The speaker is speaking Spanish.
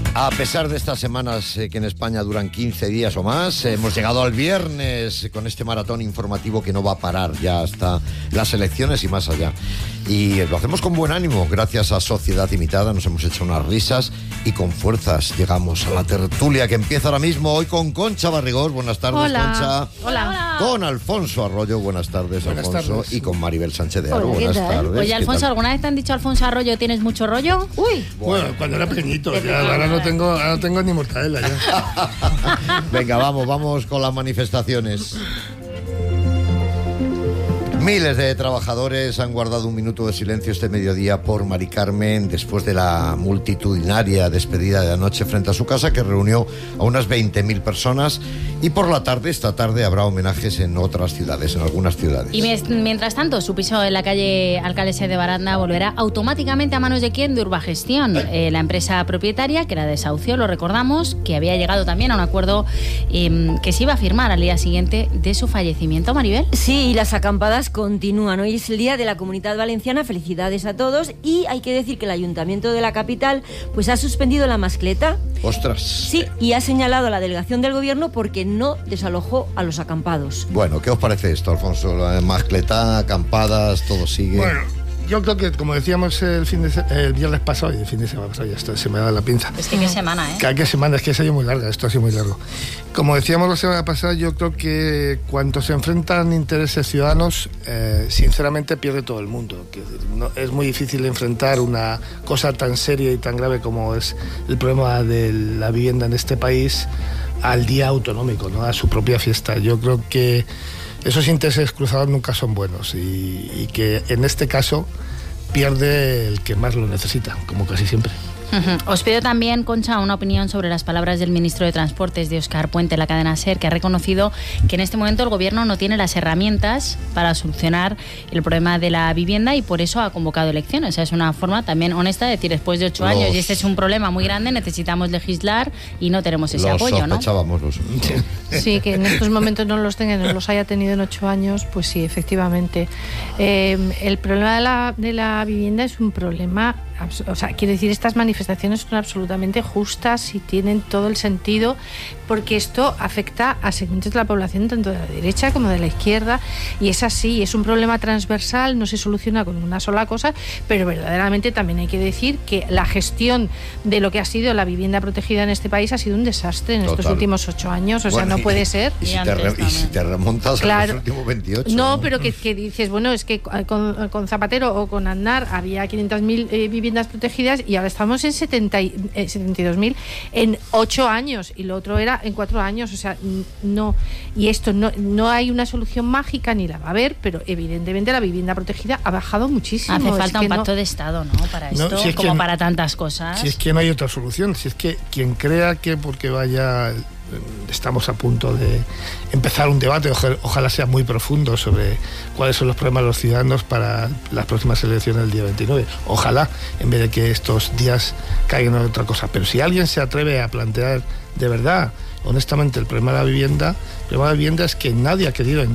A pesar de estas semanas que en España duran 15 días o más, hemos llegado al viernes con este maratón informativo que no va a parar ya hasta las elecciones y más allá. Y lo hacemos con buen ánimo, gracias a Sociedad Limitada, nos hemos hecho unas risas y con fuerzas llegamos a la tertulia que empieza ahora mismo, hoy con Concha Barrigós. Buenas tardes, hola. Concha. Hola. Con Alfonso Arroyo, buenas tardes, Alfonso. Buenas tardes. Y con Maribel Sánchez de Aro, buenas tardes. Oye, Alfonso, ¿alguna vez te han dicho, Alfonso Arroyo, tienes mucho rollo? Uy. Bueno, cuando era pequeñito, ya, ahora no tengo ni mortadela ya. Venga, vamos con las manifestaciones. Miles de trabajadores han guardado un minuto de silencio este mediodía por Mari Carmen después de la multitudinaria despedida de anoche frente a su casa, que reunió a unas 20.000 personas, y por la tarde, esta tarde, habrá homenajes en otras ciudades, en algunas ciudades. Y mientras tanto, su piso en la calle Alcalde de Baranda volverá automáticamente a manos de ¿quién? De Urbagestión, la empresa propietaria que la desahució, lo recordamos, que había llegado también a un acuerdo que se iba a firmar al día siguiente de su fallecimiento. Maribel. Sí, y las acampadas continúan. Hoy es el Día de la Comunidad Valenciana, felicidades a todos, y hay que decir que el Ayuntamiento de la capital pues ha suspendido la mascleta. ¡Ostras! Sí, y ha señalado a la delegación del gobierno porque no desalojó a los acampados. Bueno, ¿qué os parece esto, Alfonso? La mascleta, acampadas, todo sigue. Bueno, yo creo que, como decíamos el viernes pasado, y el fin de semana pasado, ya está, se me da la pinza. Es que qué semana, ¿eh? ¿Qué semana? Es que se ha ido muy larga, esto ha sido muy largo. Como decíamos la semana pasada, yo creo que cuando se enfrentan intereses ciudadanos, sinceramente pierde todo el mundo. Es muy difícil enfrentar una cosa tan seria y tan grave como es el problema de la vivienda en este país al día autonómico, ¿no? A su propia fiesta. Yo creo que esos intereses cruzados nunca son buenos y que en este caso pierde el que más lo necesita, como casi siempre. Os pido también, Concha, una opinión sobre las palabras del ministro de Transportes, de Óscar Puente, la cadena SER, que ha reconocido que en este momento el gobierno no tiene las herramientas para solucionar el problema de la vivienda y por eso ha convocado elecciones. Es una forma también honesta de decir, después de 8 años, y este es un problema muy grande, necesitamos legislar y no tenemos ese apoyo, ¿no? Sí, que en estos momentos no los tenga, no los haya tenido en 8 años, pues sí, efectivamente. El problema de la vivienda es un problema, o sea, quiero decir, estas manifestaciones son absolutamente justas y tienen todo el sentido, porque esto afecta a segmentos de la población, tanto de la derecha como de la izquierda, y es así, es un problema transversal, no se soluciona con una sola cosa, pero verdaderamente también hay que decir que la gestión de lo que ha sido la vivienda protegida en este país ha sido un desastre en estos últimos 8 años, o sea, no puede ser. Y si te remontas a los últimos 28. No, pero que dices, bueno, es que con Zapatero o con Aznar había 500.000 viviendas protegidas y ahora estamos en 72.000 en 8 años y lo otro era en 4 años, o sea, no, y esto no hay una solución mágica ni la va a haber, pero evidentemente la vivienda protegida ha bajado muchísimo. Hace falta un pacto de Estado, ¿no? Para esto, si como para tantas cosas. Si es que no hay otra solución, si es que quien crea que porque estamos a punto de empezar un debate, ojalá sea muy profundo, sobre cuáles son los problemas de los ciudadanos para las próximas elecciones del día 29. Ojalá, en vez de que estos días caigan en otra cosa. Pero si alguien se atreve a plantear de verdad, honestamente, el problema de la vivienda es que nadie ha querido